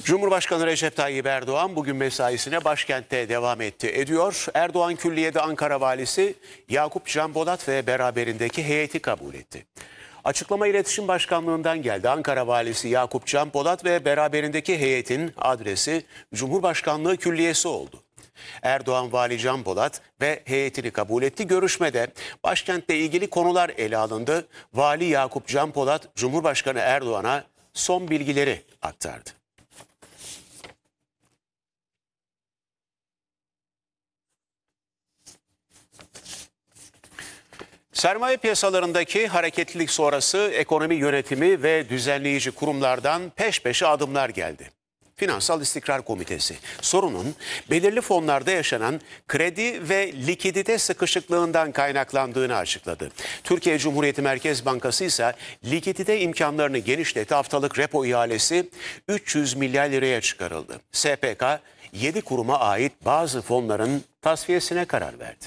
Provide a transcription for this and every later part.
Cumhurbaşkanı Recep Tayyip Erdoğan bugün mesaisine başkentte devam ediyor. Erdoğan Külliye'de Ankara Valisi Yakup Can Polat ve beraberindeki heyeti kabul etti. Açıklama İletişim Başkanlığı'ndan geldi. Ankara Valisi Yakup Can Polat ve beraberindeki heyetin adresi Cumhurbaşkanlığı Külliyesi oldu. Erdoğan Vali Can Polat ve heyetini kabul etti. Görüşmede başkentle ilgili konular ele alındı. Vali Yakup Can Polat, Cumhurbaşkanı Erdoğan'a son bilgileri aktardı. Sermaye piyasalarındaki hareketlilik sonrası ekonomi yönetimi ve düzenleyici kurumlardan peş peşe adımlar geldi. Finansal İstikrar Komitesi sorunun belirli fonlarda yaşanan kredi ve likidite sıkışıklığından kaynaklandığını açıkladı. Türkiye Cumhuriyeti Merkez Bankası ise likidite imkanlarını genişletti. Haftalık repo ihalesi 300 milyar liraya çıkarıldı. SPK 7 kuruma ait bazı fonların tasfiyesine karar verdi.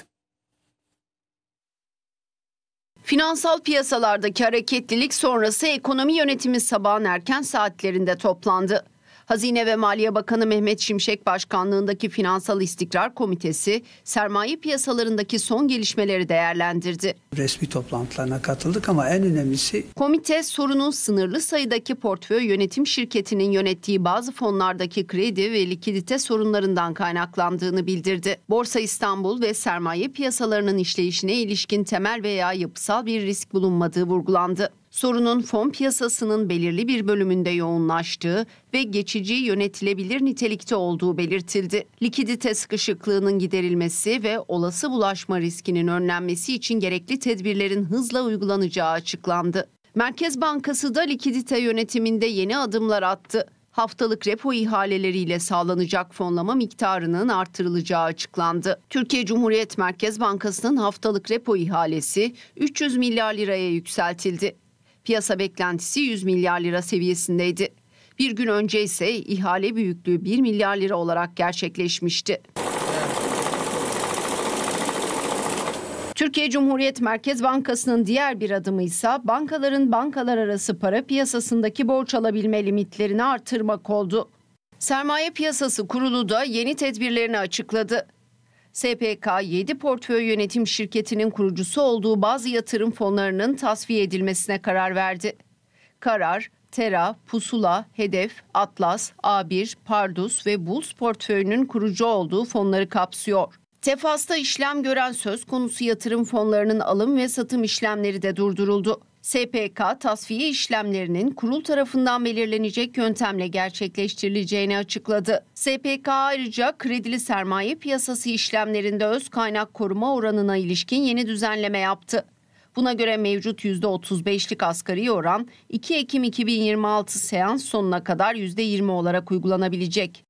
Finansal piyasalardaki hareketlilik sonrası ekonomi yönetimi sabahın erken saatlerinde toplandı. Hazine ve Maliye Bakanı Mehmet Şimşek başkanlığındaki Finansal İstikrar Komitesi sermaye piyasalarındaki son gelişmeleri değerlendirdi. Resmi toplantılarına katıldık ama en önemlisi... Komite sorunun sınırlı sayıdaki portföy yönetim şirketinin yönettiği bazı fonlardaki kredi ve likidite sorunlarından kaynaklandığını bildirdi. Borsa İstanbul ve sermaye piyasalarının işleyişine ilişkin temel veya yapısal bir risk bulunmadığı vurgulandı. Sorunun fon piyasasının belirli bir bölümünde yoğunlaştığı ve geçici yönetilebilir nitelikte olduğu belirtildi. Likidite sıkışıklığının giderilmesi ve olası bulaşma riskinin önlenmesi için gerekli tedbirlerin hızla uygulanacağı açıklandı. Merkez Bankası da likidite yönetiminde yeni adımlar attı. Haftalık repo ihaleleriyle sağlanacak fonlama miktarının artırılacağı açıklandı. Türkiye Cumhuriyet Merkez Bankası'nın haftalık repo ihalesi 300 milyar liraya yükseltildi. Piyasa beklentisi 100 milyar lira seviyesindeydi. Bir gün önce ise ihale büyüklüğü 1 milyar lira olarak gerçekleşmişti. Türkiye Cumhuriyet Merkez Bankası'nın diğer bir adımı ise bankaların bankalar arası para piyasasındaki borç alabilme limitlerini artırmak oldu. Sermaye Piyasası Kurulu da yeni tedbirlerini açıkladı. SPK 7 portföy yönetim şirketinin kurucusu olduğu bazı yatırım fonlarının tasfiye edilmesine karar verdi. Karar, Tera, Pusula, Hedef, Atlas, A1, Pardus ve Bulls portföyünün kurucu olduğu fonları kapsıyor. Tefas'ta işlem gören söz konusu yatırım fonlarının alım ve satım işlemleri de durduruldu. SPK tasfiye işlemlerinin kurul tarafından belirlenecek yöntemle gerçekleştirileceğini açıkladı. SPK ayrıca kredili sermaye piyasası işlemlerinde öz kaynak koruma oranına ilişkin yeni düzenleme yaptı. Buna göre mevcut %35'lik asgari oran 2 Ekim 2026 seans sonuna kadar %20 olarak uygulanabilecek.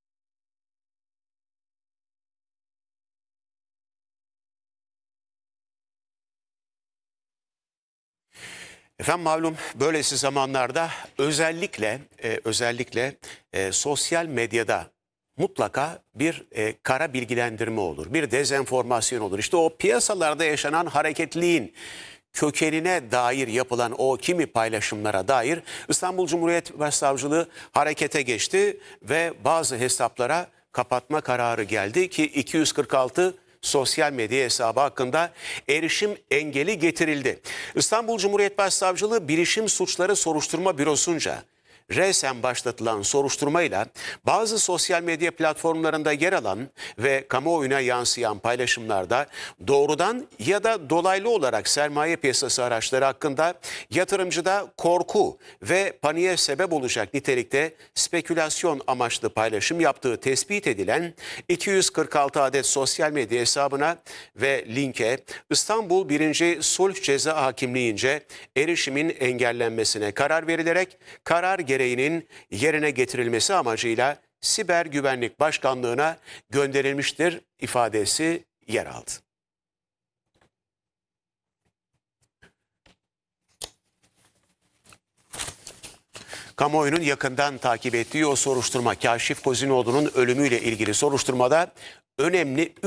Efendim malum böylesi zamanlarda özellikle sosyal medyada mutlaka bir kara bilgilendirme olur, bir dezenformasyon olur. İşte o piyasalarda yaşanan hareketliliğin kökenine dair yapılan o kimi paylaşımlara dair İstanbul Cumhuriyet Başsavcılığı harekete geçti ve bazı hesaplara kapatma kararı geldi ki 246 sosyal medya hesabı hakkında erişim engeli getirildi. İstanbul Cumhuriyet Başsavcılığı Bilişim Suçları Soruşturma Bürosu'nca resen başlatılan soruşturmayla bazı sosyal medya platformlarında yer alan ve kamuoyuna yansıyan paylaşımlarda doğrudan ya da dolaylı olarak sermaye piyasası araçları hakkında yatırımcıda korku ve paniğe sebep olacak nitelikte spekülasyon amaçlı paylaşım yaptığı tespit edilen 246 adet sosyal medya hesabına ve linke İstanbul 1. Sulh Ceza Hakimliğince erişimin engellenmesine karar verilerek karar gereğinin yerine getirilmesi amacıyla Siber Güvenlik Başkanlığı'na gönderilmiştir ifadesi yer aldı. Kamuoyunun yakından takip ettiği o soruşturma, Kaşif Kozinoğlu'nun ölümüyle ilgili soruşturmada önemli